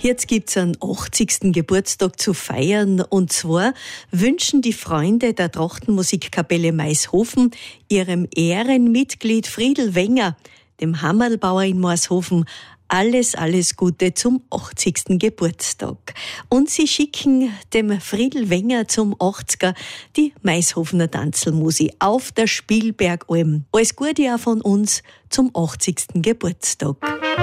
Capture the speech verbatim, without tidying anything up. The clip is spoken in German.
Jetzt gibt's einen achtzigsten Geburtstag zu feiern, und zwar wünschen die Freunde der Trachtenmusikkapelle Maishofen ihrem Ehrenmitglied Friedl Wenger, dem Hammerlbauer in Maishofen, alles, alles Gute zum achtzigsten Geburtstag. Und sie schicken dem Friedl Wenger zum achtziger die Maishofener Tanzelmusi auf der Spielbergalm. Alles Gute auch von uns zum achtzigsten Geburtstag.